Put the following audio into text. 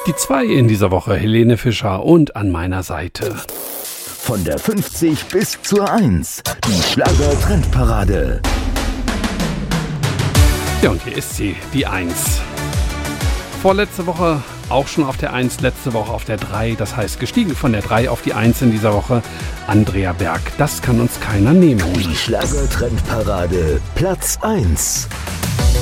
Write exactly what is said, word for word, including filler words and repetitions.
Die zwei in dieser Woche, Helene Fischer, und an meiner Seite. Von der fünfzig bis zur eins, die Schlager-Trendparade. Ja, und hier ist sie, die eins. Vorletzte Woche auch schon auf der eins, letzte Woche auf der drei. Das heißt, gestiegen von der drei auf die eins in dieser Woche. Andrea Berg, das kann uns keiner nehmen. Die Schlager-Trendparade, Platz eins.